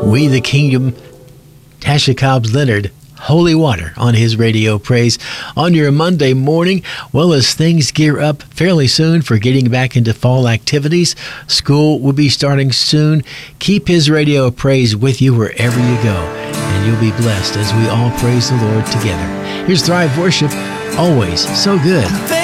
We the Kingdom, Tasha Cobbs Leonard, Holy Water on his Radio Praise on your Monday morning. Well, as things gear up fairly soon for getting back into fall activities, school will be starting soon. Keep his Radio Praise with you wherever you go, and you'll be blessed as we all praise the Lord together. Here's Thrive Worship, always so good.